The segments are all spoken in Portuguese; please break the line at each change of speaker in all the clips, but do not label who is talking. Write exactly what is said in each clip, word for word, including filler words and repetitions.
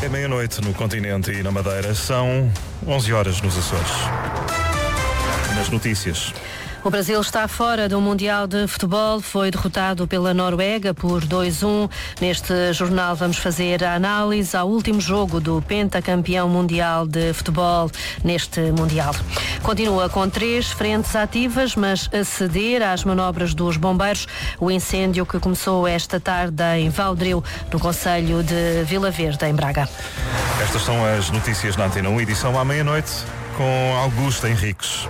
É meia-noite no continente e na Madeira. São onze horas nos Açores. Nas notícias.
O Brasil está fora do Mundial de Futebol, foi derrotado pela Noruega por dois a um. Neste jornal vamos fazer a análise ao último jogo do pentacampeão mundial de futebol neste Mundial. Continua com três frentes ativas, mas a ceder às manobras dos bombeiros, o incêndio que começou esta tarde em Valdril, no concelho de Vila Verde, em Braga.
Estas são as notícias na Antena um, edição à meia-noite, com Augusto Henriques.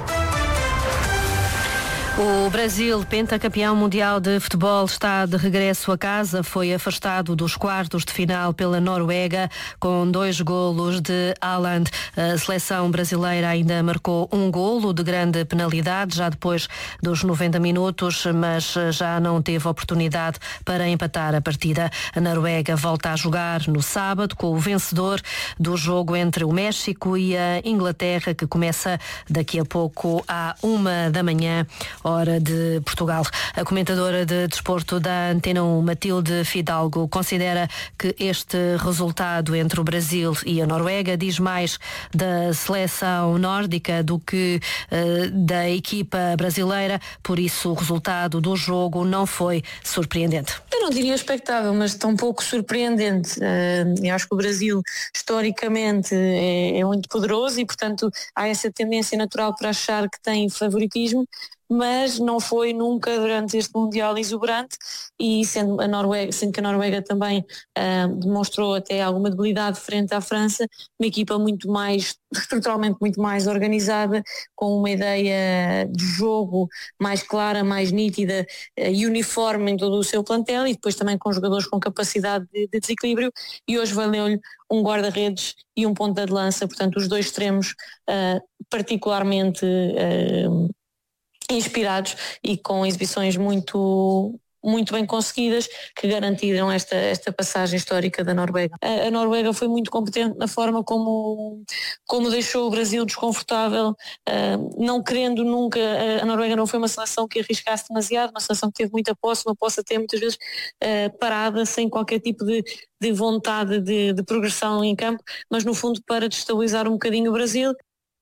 O Brasil, pentacampeão mundial de futebol, está de regresso a casa. Foi afastado dos quartos de final pela Noruega com dois golos de Haaland. A seleção brasileira ainda marcou um golo de grande penalidade já depois dos noventa minutos, mas já não teve oportunidade para empatar a partida. A Noruega volta a jogar no sábado com o vencedor do jogo entre o México e a Inglaterra, que começa daqui a pouco à uma da manhã, hora de Portugal. A comentadora de desporto da Antena um, Matilde Fidalgo, considera que este resultado entre o Brasil e a Noruega diz mais da seleção nórdica do que uh, da equipa brasileira, por isso o resultado do jogo não foi surpreendente.
Eu não diria expectável, mas tão pouco surpreendente. Uh, eu acho que o Brasil historicamente é, é muito poderoso e, portanto, há essa tendência natural para achar que tem favoritismo, mas não foi nunca durante este Mundial exuberante, e sendo, a Noruega, sendo que a Noruega também uh, demonstrou até alguma debilidade frente à França, uma equipa muito mais, estruturalmente muito mais organizada, com uma ideia de jogo mais clara, mais nítida e uh, uniforme em todo o seu plantel, e depois também com jogadores com capacidade de, de desequilíbrio, e hoje valeu-lhe um guarda-redes e um ponta de lança, portanto os dois extremos uh, particularmente uh, inspirados e com exibições muito, muito bem conseguidas, que garantiram esta, esta passagem histórica da Noruega. A, a Noruega foi muito competente na forma como, como deixou o Brasil desconfortável, uh, não querendo nunca, a Noruega não foi uma seleção que arriscasse demasiado, uma seleção que teve muita posse, uma posse até muitas vezes uh, parada, sem qualquer tipo de, de vontade de, de progressão em campo, mas no fundo para destabilizar um bocadinho o Brasil.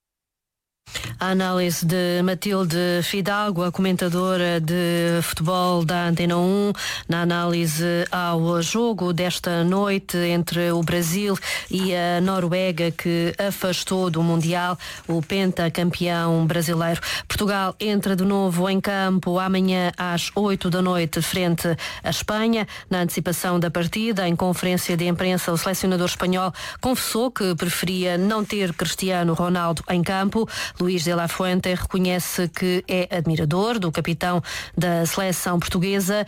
A análise de Matilde Fidalgo, a comentadora de futebol da Antena um, na análise ao jogo desta noite entre o Brasil e a Noruega, que afastou do Mundial o pentacampeão brasileiro. Portugal entra de novo em campo amanhã às oito da noite frente à Espanha. Na antecipação da partida, em conferência de imprensa, o selecionador espanhol confessou que preferia não ter Cristiano Ronaldo em campo. Luís de la Fuente reconhece que é admirador do capitão da seleção portuguesa